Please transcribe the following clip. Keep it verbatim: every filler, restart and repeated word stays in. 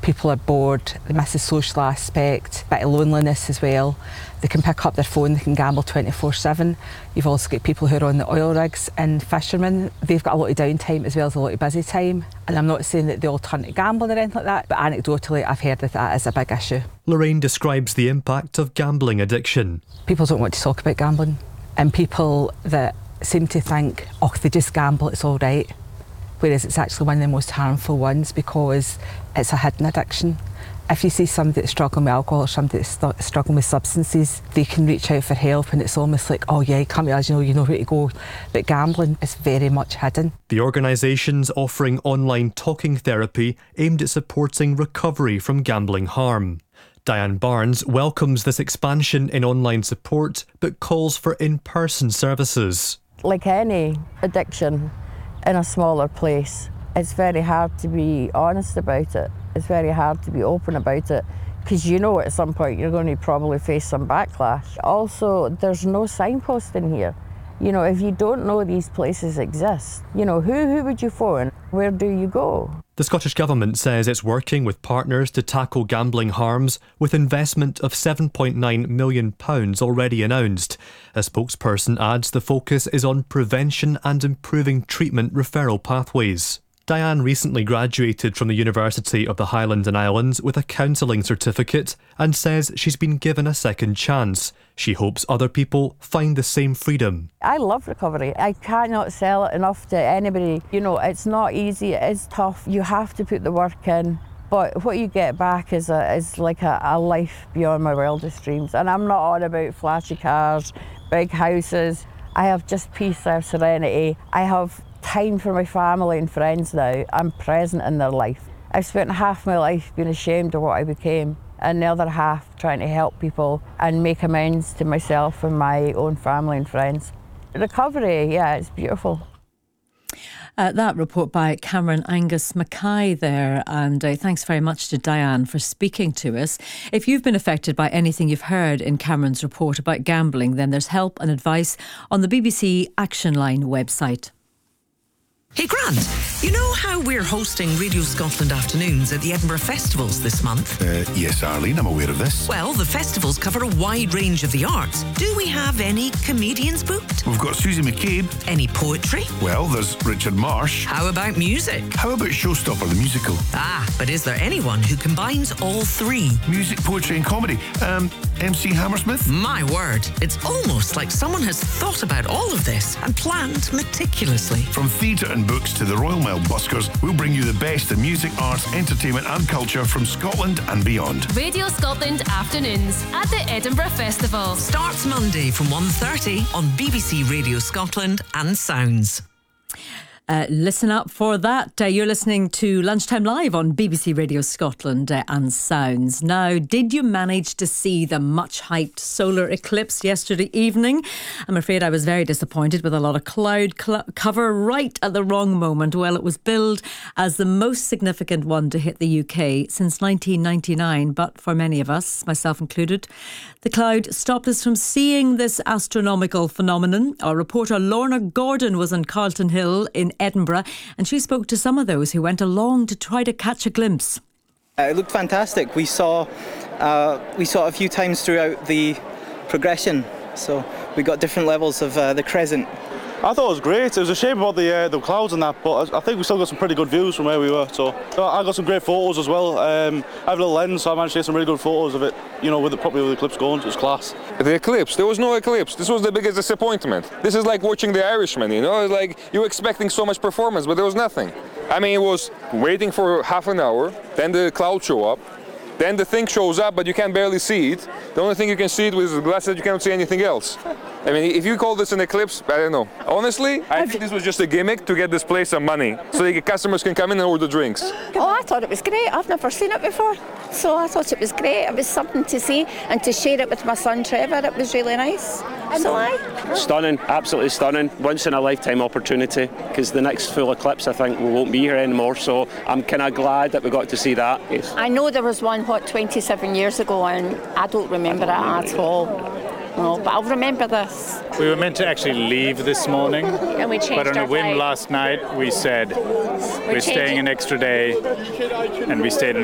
People are bored, they miss the social aspect, a bit of loneliness as well. They can pick up their phone, they can gamble twenty-four seven. You've also got people who are on the oil rigs and fishermen. They've got a lot of downtime as well as a lot of busy time. And I'm not saying that they all turn to gambling or anything like that, but anecdotally I've heard that that is a big issue. Lorraine describes the impact of gambling addiction. People don't want to talk about gambling, and people that seem to think, oh, if they just gamble, it's all right. Whereas it's actually one of the most harmful ones because it's a hidden addiction. If you see somebody that's struggling with alcohol or somebody that's st- struggling with substances, they can reach out for help, and it's almost like, oh yeah, come to us, you know, you know where to go. But gambling is very much hidden. The organisation's offering online talking therapy aimed at supporting recovery from gambling harm. Diane Barnes welcomes this expansion in online support, but calls for in-person services. Like any addiction in a smaller place, it's very hard to be honest about it. It's very hard to be open about it because you know at some point you're going to probably face some backlash. Also, there's no signpost in here. You know, if you don't know these places exist, you know, who, who would you phone? Where do you go? The Scottish Government says it's working with partners to tackle gambling harms with investment of seven point nine million pounds already announced. A spokesperson adds the focus is on prevention and improving treatment referral pathways. Diane recently graduated from the University of the Highlands and Islands with a counselling certificate and says she's been given a second chance. She hopes other people find the same freedom. I love recovery. I cannot sell it enough to anybody. You know, it's not easy, it is tough. You have to put the work in. But what you get back is a, is like a, a life beyond my wildest dreams. And I'm not on about flashy cars, big houses. I have just peace, I have serenity. I have time for my family and friends now. I'm present in their life. I've spent half my life being ashamed of what I became, and the other half trying to help people and make amends to myself and my own family and friends. Recovery, yeah, it's beautiful. Uh, that report by Cameron Angus Mackay there, and uh, thanks very much to Diane for speaking to us. If you've been affected by anything you've heard in Cameron's report about gambling, then there's help and advice on the B B C Action Line website. Hey Grant, you know how we're hosting Radio Scotland Afternoons at the Edinburgh Festivals this month? Uh, yes, Arlene, I'm aware of this. Well, the festivals cover a wide range of the arts. Do we have any comedians booked? We've got Susie McCabe. Any poetry? Well, there's Richard Marsh. How about music? How about Showstopper, the musical? Ah, but is there anyone who combines all three? Music, poetry and comedy. Um, M C Hammersmith? My word, it's almost like someone has thought about all of this and planned meticulously. From theatre and books to the Royal Mail buskers, we'll bring you the best in music, arts, entertainment and culture from Scotland and beyond. Radio Scotland Afternoons at the Edinburgh Festival. Starts Monday from one thirty on B B C Radio Scotland and Sounds. Uh, listen up for that. Uh, you're listening to Lunchtime Live on B B C Radio Scotland uh, and Sounds. Now, did you manage to see the much-hyped solar eclipse yesterday evening? I'm afraid I was very disappointed with a lot of cloud cl- cover right at the wrong moment. Well, it was billed as the most significant one to hit the U K since nineteen ninety-nine, but for many of us, myself included, the cloud stopped us from seeing this astronomical phenomenon. Our reporter Lorna Gordon was in Carlton Hill in Edinburgh, and she spoke to some of those who went along to try to catch a glimpse. Uh, it looked fantastic. We saw uh, we saw it a few times throughout the progression, so we got different levels of uh, the crescent. I thought it was great. It was a shame about the uh, the clouds and that, but I think we still got some pretty good views from where we were. So I got some great photos as well. Um, I have a little lens, so I managed to get some really good photos of it. You know, with the properly with the eclipse going, it was class. The eclipse, there was no eclipse. This was the biggest disappointment. This is like watching The Irishman. You know, it's like you were expecting so much performance, but there was nothing. I mean, it was waiting for half an hour, then the clouds show up. Then the thing shows up, but you can barely see it. The only thing you can see it with is the glasses, you cannot see anything else. I mean, if you call this an eclipse, I don't know. Honestly, I think this was just a gimmick to get this place some money, so the customers can come in and order drinks. Oh, I thought it was great. I've never seen it before. So I thought it was great. It was something to see and to share it with my son Trevor. It was really nice. So I... Stunning, absolutely stunning. Once in a lifetime opportunity, because the next full eclipse, I think, we won't be here anymore. So I'm kind of glad that we got to see that. Yes. I know there was one, what, twenty-seven years ago, and I don't remember it at all. No, but I'll remember this. We were meant to actually leave this morning, and we changed but on a whim flight. last night we said we're, we're staying an extra day, and we stayed an